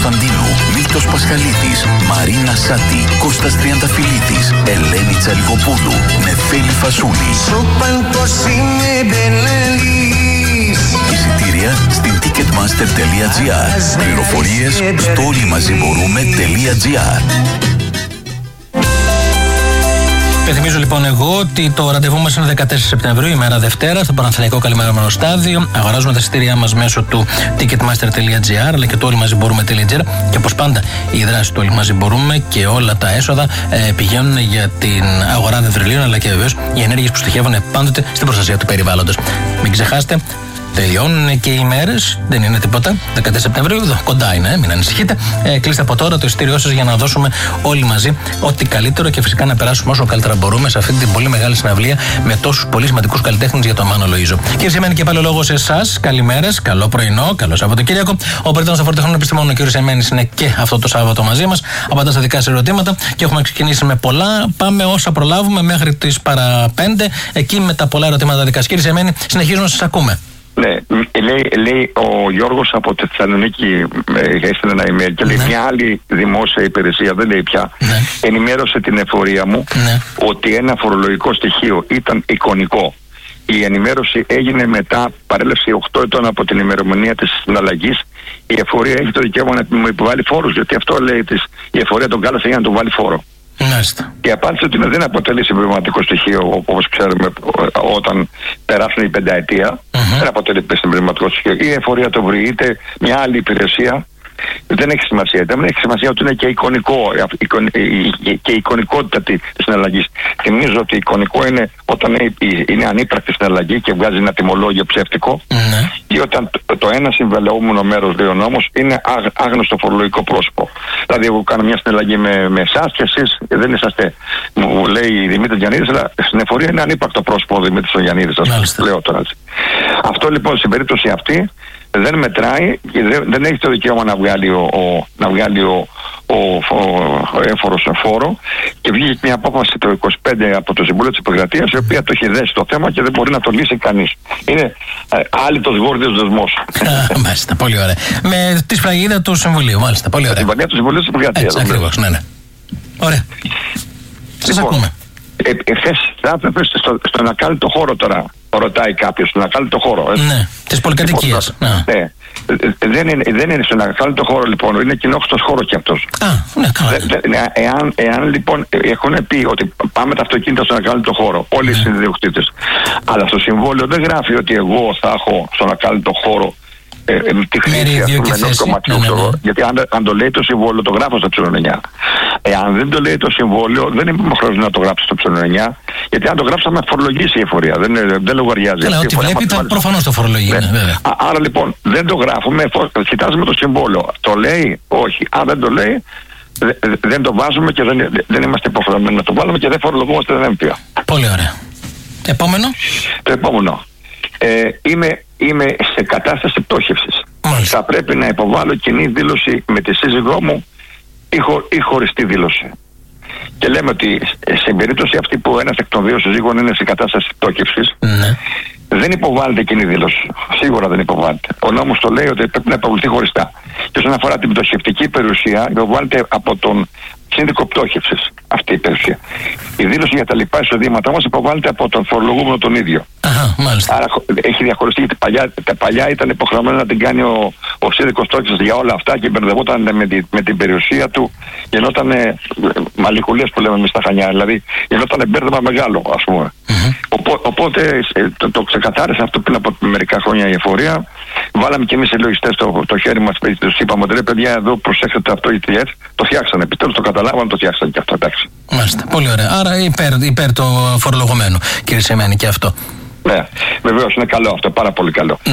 Κωνσταντίνου, Μίλτος Πασχαλίδης, Μαρίνα Σάτη, Κώστας Τριανταφυλλίδης, Ελένη Τσαλικοπούλου, Νεφέλη Φασούλη. Εισιτήρια στην ticketmaster.gr. Πληροφορίες στο όλοιμαζιμπορούμε.gr. Θυμίζω λοιπόν εγώ ότι το ραντεβού μας είναι 14 Σεπτεμβρίου, ημέρα Δευτέρα, στο Παναθηναϊκό Καλημερωμένο Στάδιο. Αγοράζουμε τα εισιτήριά μας μέσω του ticketmaster.gr αλλά και του όλοιμαζιμπορούμε.gr. Και όπως πάντα, η δράση του Όλοι Μαζί Μπορούμε και όλα τα έσοδα πηγαίνουν για την αγορά δευτερλίων αλλά και βεβαίως οι ενέργειες που στοχεύουν πάντοτε στην προστασία του περιβάλλοντος. Μην ξεχάσετε. Τελειώνουν και οι ημέρες, δεν είναι τίποτα. 14 Σεπτεμβρίου, εδώ κοντά είναι, μην ανησυχείτε. Κλείστε από τώρα το εισιτήριό σας για να δώσουμε όλοι μαζί ό,τι καλύτερο και φυσικά να περάσουμε όσο καλύτερα μπορούμε σε αυτή την πολύ μεγάλη συναυλία με τόσους πολύ σημαντικούς καλλιτέχνες για τον Μάνο Λοΐζο. Κύριε Σεμένη, και πάλι ο λόγος σε εσάς. Καλημέρες, καλό πρωινό, καλό Σαββατοκύριακο. Ο Πρέτανος Αφορτεχνών Επιστημόνων, ο κύριος Σεμένης, είναι και αυτό το Σάββατο μαζί μας. Απαντά στα δικά σας ερωτήματα και έχουμε ξεκινήσει με πολλά. Πάμε όσα προλάβουμε μέχρι τις παρα 5. Εκεί με τα πολλά ερωτήματα δικά σας. Κύριε Σεμένη, συνεχίζουμε να σας ακούμε. Ναι, λέει ο Γιώργος από τη Θεσσαλονίκη, έστειλε ένα email και λέει μια άλλη δημόσια υπηρεσία, δεν λέει πια, ενημέρωσε την εφορία μου ότι ένα φορολογικό στοιχείο ήταν εικονικό. Η ενημέρωση έγινε μετά παρέλευση 8 ετών από την ημερομηνία της συναλλαγής. Η εφορία έχει το δικαίωμα να μου υποβάλει φόρους, γιατί αυτό λέει η εφορία τον κάλεσε για να του βάλει φόρο. Η απάντηση ότι δεν αποτελεί συμπληρωματικό στοιχείο, όπως ξέρουμε, όταν περάσουν η πενταετία. Δεν αποτελεί συμπληρωματικό στοιχείο. Η εφορία το βρει, είτε μια άλλη υπηρεσία. Δεν έχει σημασία. Δεν έχει σημασία ότι είναι και εικονικό και η εικονικότητα της συναλλαγής. Θυμίζω ότι εικονικό είναι όταν είναι ανύπαρκτη συναλλαγή και βγάζει ένα τιμολόγιο ψεύτικο, ή όταν το ένα συμβαλαιόμενο μέρος, λέει ο νόμος, είναι άγνωστο φορολογικό πρόσωπο. Δηλαδή, εγώ κάνω μια συναλλαγή με εσάς και εσείς δεν είσαστε, μου λέει η Δημήτρη Γιαννίδης, αλλά στην εφορία είναι ανύπαρκτο πρόσωπο ο Δημήτρης Γιαννίδης. Λέω τώρα έτσι. Αυτό λοιπόν στην περίπτωση αυτή δεν μετράει και δεν έχει το δικαίωμα να βγάλει ο έφορος φόρο, και βγήκε μια απόφαση το 25 από το Συμβούλιο της Επικρατείας, η οποία το έχει δέσει το θέμα και δεν μπορεί να το λύσει κανείς. Είναι άλυτος γόρδιος δεσμός. Μάλιστα, πολύ ωραία. Με τη σφραγίδα του Συμβουλίου, μάλιστα, πολύ ωραία. Τη σφραγίδα του Συμβουλίου της Επικρατείας. Ακριβώς, ναι. Ωραία. Σας ακούμε. Εχθές θα έπρεπε στον ακάλυπτο χώρο τώρα, ρωτάει κάποιος, στον ακάλυπτο χώρο. Ναι, της πολυκατοικίας. Ναι. Δεν είναι στον ακάλυπτο χώρο λοιπόν, είναι κοινόχρηστος χώρος κι αυτός. Ναι, καλά. Εάν λοιπόν έχουν πει ότι πάμε τα αυτοκίνητα στον ακάλυπτο χώρο, όλοι οι συνδιοκτήτες, αλλά στο συμβόλαιο δεν γράφει ότι εγώ θα έχω στον ακάλυπτο χώρο τη χρήση ενός κομματιού. Γιατί αν το λέει το συμβόλαιο, το γράφω στο ψ9. Εάν δεν το λέει το συμβόλαιο, δεν είμαι υποχρεωμένος να το γράψω στο ψ9, γιατί αν το γράψω θα με φορολογήσει η εφορία. Δεν λογαριάζει. Καλά, ό,τι βλέπει προφανώς το φορολογεί. Άρα λοιπόν δεν το γράφουμε, κοιτάζουμε το συμβόλαιο. Το λέει, όχι. Αν δεν το λέει, δεν το βάζουμε και δεν είμαστε υποχρεωμένοι να το βάλουμε και δεν φορολογούμαστε την έμφυα. Πολύ ωραία. Επόμενο. Το επόμενο. Είμαι σε κατάσταση πτώχευσης. Θα πρέπει να υποβάλω κοινή δήλωση με τη σύζυγό μου ή χωριστή δήλωση. Και λέμε ότι σε περίπτωση αυτή που ένας εκ των δύο συζύγων είναι σε κατάσταση πτώχευσης, δεν υποβάλλεται κοινή δήλωση. Σίγουρα δεν υποβάλλεται. Ο νόμος το λέει ότι πρέπει να υποβληθεί χωριστά. Και όσον αφορά την πτωχευτική περιουσία, υποβάλλεται από τον σύνδικο πτώχευσης αυτή η περιουσία. Η δήλωση για τα λοιπά εισοδήματα όμως υποβάλλεται από τον φορολογούμενο τον ίδιο. Άρα έχει διαχωριστεί, γιατί τα παλιά ήταν υποχρεωμένο να την κάνει ο σύνδικος πτώχευσης για όλα αυτά και μπερδευόταν με την περιουσία του. Γινόταν μαλλικουλές που λέμε εμείς στα Χανιά, δηλαδή γινόταν μπέρδεμα μεγάλο, ας πούμε. Οπότε το ξεκαθάρισε αυτό πριν από μερικά χρόνια η εφορία. Βάλαμε και εμείς οι λογιστές το χέρι μας, τους είπαμε ότι ρε παιδιά, εδώ προσέξτε αυτό, ETF, το φτιάξανε. Επιτέλους το καταλάβανε, το φτιάξανε και αυτό, εντάξει. Μάλιστα, πολύ ωραία. Άρα υπέρ το φορολογωμένο, κύριε Σεμένη, και αυτό. Ναι, βεβαίως είναι καλό αυτό, πάρα πολύ καλό.